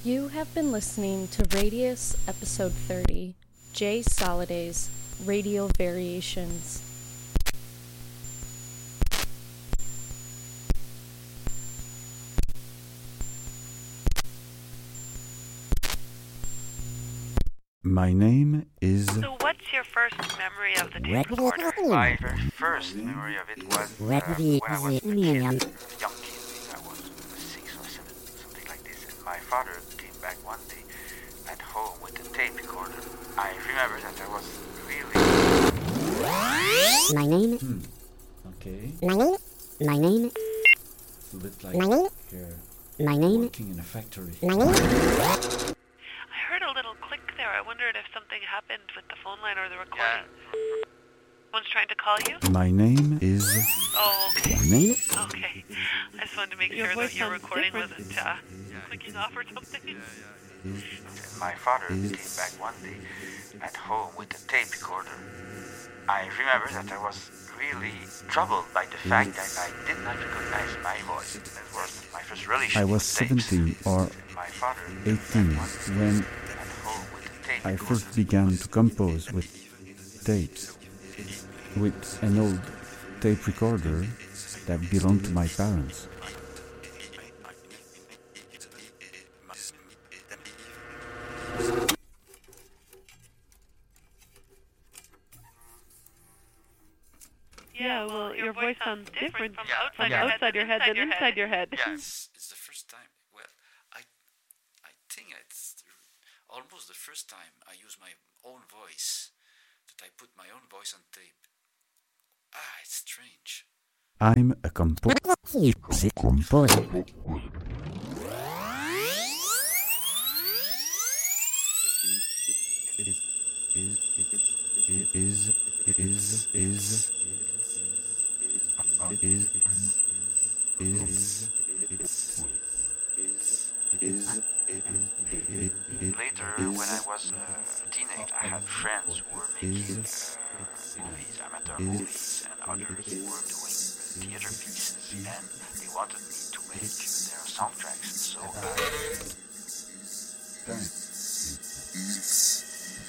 You have been listening to Radius Episode 30, Jay Soliday's Radial Variations. My name is... So what's your first memory of the tape recorder? My very first memory of it was when I was a young kid. I was 6 or 7, something like this. And my father came back one day at home with a tape recorder. I remember that I was really... My name. Okay. My name. It's a bit like My name? here, My name. working in a factory. My name. I heard a little click there. I wondered if something happened with the phone line or the recording. Someone's trying to call you? My name is... Oh, okay. My name. Okay. I just wanted to make sure that your recording wasn't clicking off or something. And my father came back one day at home with a tape recorder. I remember that I was really troubled by the fact that I did not recognize my voice. That was my first relationship I was with tapes. 17 or My father 18 when at home with a tape I recorder. first began to compose with tapes, with an old tape recorder that belonged to my parents. Yeah, well, your voice sounds different from Yeah, outside your head than inside your head. Yeah. It's the first time. Well, I think it's almost the first time I use my own voice, that I put my own voice on tape. It's strange. I'm a composer. Later, when I was a teenager, I had friends who were making movies, amateur movies, and others who were doing theater pieces, and they wanted me to make their soundtracks. So,